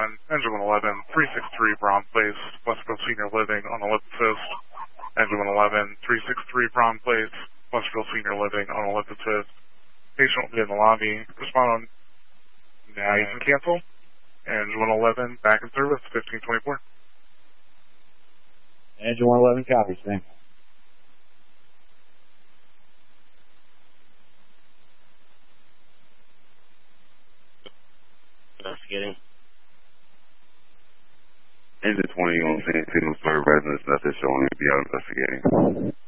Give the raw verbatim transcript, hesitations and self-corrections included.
Engine one eleven, three six three Brown Place, Westfield Senior Living on Ellipsis. Engine one eleven, three six three Brown Place, Westfield Senior Living on Ellipsis. Patient will be in the lobby. Respond on now. You can cancel. Engine one eleven, back in service, fifteen twenty-four. Engine one eleven, copy, same. Investigating. Engine twenty on San Antonio Spur residence message showing to be out investigating.